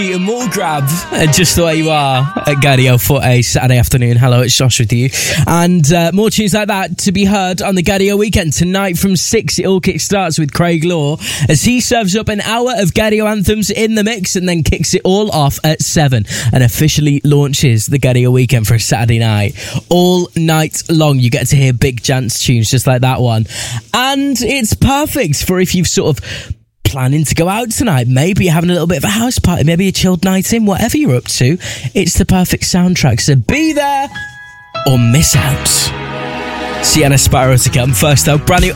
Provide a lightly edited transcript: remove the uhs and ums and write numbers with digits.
More grab, just the way you are at Gadio for a Saturday afternoon. Hello, it's Josh with you. And more tunes like that to be heard on the Gadio weekend. Tonight from 6, it all kick-starts with Craig Law as he serves up an hour of Gadio anthems in the mix and then kicks it all off at 7 and officially launches the Gadio weekend for a Saturday night. All night long, you get to hear big dance tunes just like that one. And it's perfect for if you've sort of planning to go out tonight, maybe you're having a little bit of a house party, maybe a chilled night in, whatever you're up to, it's the perfect soundtrack, so be there or miss out. Sienna Sparrow to come first though, brand new